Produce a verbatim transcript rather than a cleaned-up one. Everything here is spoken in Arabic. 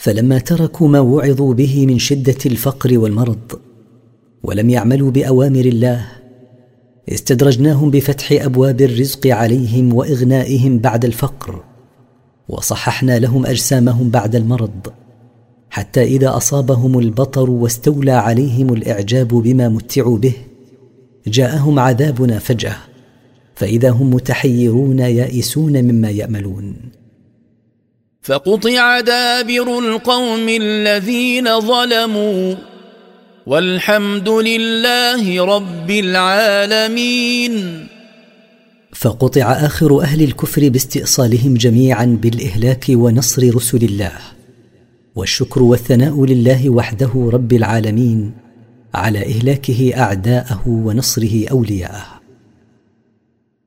فلما تركوا ما وعظوا به من شدة الفقر والمرض ولم يعملوا بأوامر الله استدرجناهم بفتح أبواب الرزق عليهم وإغنائهم بعد الفقر، وصححنا لهم أجسامهم بعد المرض، حتى إذا أصابهم البطر واستولى عليهم الإعجاب بما متعوا به جاءهم عذابنا فجأة، فإذا هم متحيرون يائسون مما يأملون. فقطع دابر القوم الذين ظلموا والحمد لله رب العالمين. فقطع آخر أهل الكفر باستئصالهم جميعا بالإهلاك ونصر رسل الله، والشكر والثناء لله وحده رب العالمين على إهلاكه أعداءه ونصره أولياءه.